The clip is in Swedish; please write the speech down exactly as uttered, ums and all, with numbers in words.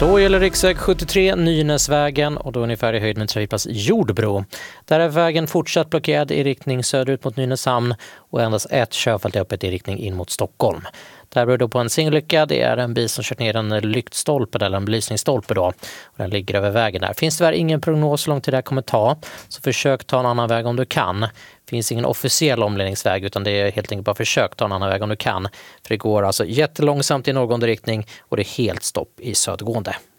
Då gäller riksväg sjuttiotre Nynäsvägen och då ungefär i höjd med trafikplats Jordbro. Där är vägen fortsatt blockerad i riktning söderut mot Nynäshamn och endast ett körfält är öppet i riktning in mot Stockholm. Där beror då på en singelolycka. Det är en bil som kört ner en lyktstolpe eller en belysningsstolpe då. Och den ligger över vägen där. Finns tyvärr ingen prognos hur lång tid det här kommer ta. Så försök ta en annan väg om du kan. Finns ingen officiell omledningsväg utan det är helt enkelt bara försök ta en annan väg om du kan. För det går alltså jättelångsamt i norrgående riktning och det är helt stopp i södergående.